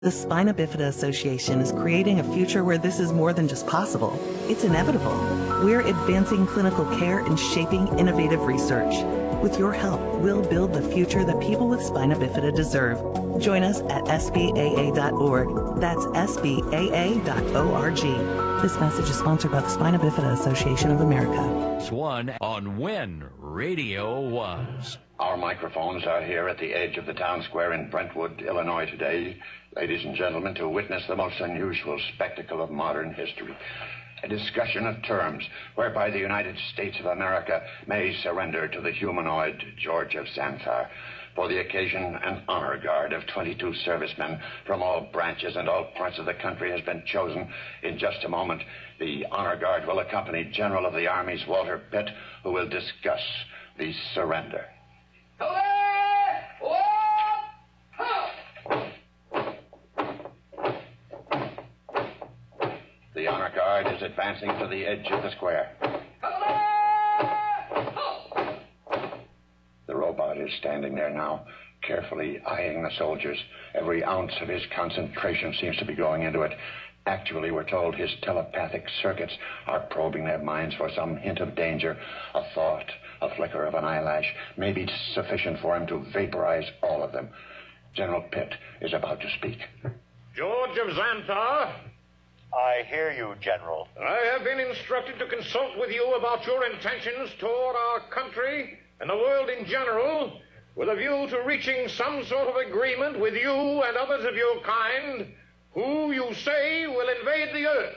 The Spina Bifida Association is creating a future where this is more than just possible. It's inevitable. We're advancing clinical care and shaping innovative research. With your help, we'll build the future that people with spina bifida deserve. Join us at SBAA.org. That's SBAA.org. This message is sponsored by the Spina Bifida Association of America. It's one on When Radio Was. Our microphones are here at the edge of the town square in Brentwood, Illinois today, ladies and gentlemen, to witness the most unusual spectacle of modern history. A discussion of terms whereby the United States of America may surrender to the humanoid George of Xanthar. For the occasion, an honor guard of 22 servicemen from all branches and all parts of the country has been chosen. In just a moment, the honor guard will accompany General of the Army's Walter Pitt, who will discuss the surrender. The honor guard is advancing to the edge of the square. The robot is standing there now, carefully eyeing the soldiers. Every ounce of his concentration seems to be going into it. Actually, we're told his telepathic circuits are probing their minds for some hint of danger. A thought, a flicker of an eyelash may be sufficient for him to vaporize all of them. General Pitt is about to speak. George of Xanthar. I hear you, General. I have been instructed to consult with you about your intentions toward our country and the world in general, with a view to reaching some sort of agreement with you and others of your kind, who you say will invade the earth.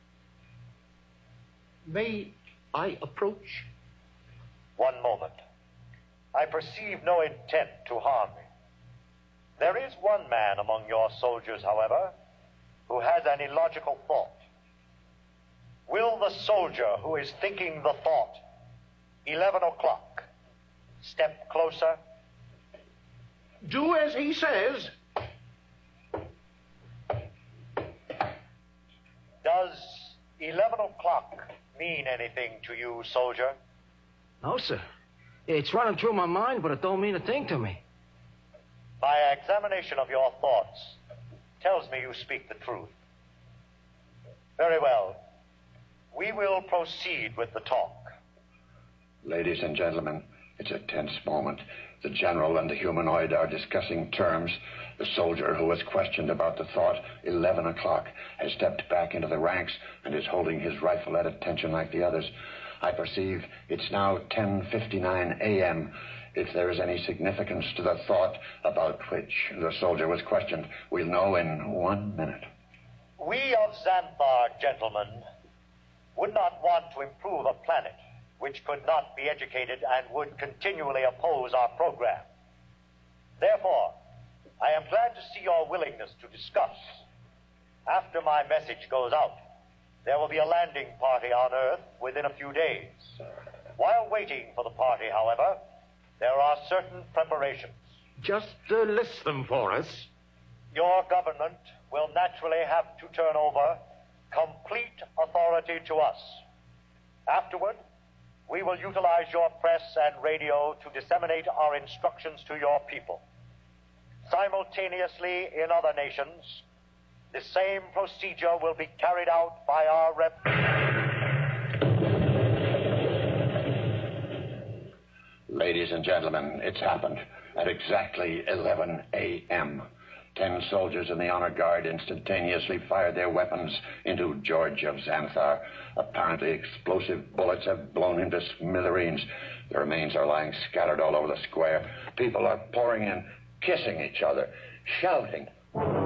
May I approach? One moment. I perceive no intent to harm me. There is one man among your soldiers, however, who has an illogical thought. Will the soldier who is thinking the thought, 11 o'clock, step closer? Do as he says. Does 11 o'clock mean anything to you, soldier? No, sir. It's running through my mind, but it don't mean a thing to me. My examination of your thoughts tells me you speak the truth. Very well. We will proceed with the talk. Ladies and gentlemen, it's a tense moment. The general and the humanoid are discussing terms. The soldier who was questioned about the thought, 11 o'clock, has stepped back into the ranks and is holding his rifle at attention like the others. I perceive it's now 10:59 a.m. If there is any significance to the thought about which the soldier was questioned, we'll know in 1 minute. We of Xanthar, gentlemen, would not want to improve a planet which could not be educated and would continually oppose our program. Therefore, I am glad to see your willingness to discuss. After my message goes out, there will be a landing party on Earth within a few days. While waiting for the party, however, there are certain preparations. Just list them for us. Your government will naturally have to turn over complete authority to us. Afterward, we will utilize your press and radio to disseminate our instructions to your people. Simultaneously, in other nations, the same procedure will be carried out by our Ladies and gentlemen, it's happened. At exactly 11 a.m., 10 soldiers in the honor guard instantaneously fired their weapons into George of Xanthar. Apparently explosive bullets have blown him to smithereens. The remains are lying scattered all over the square. People are pouring in, kissing each other, shouting.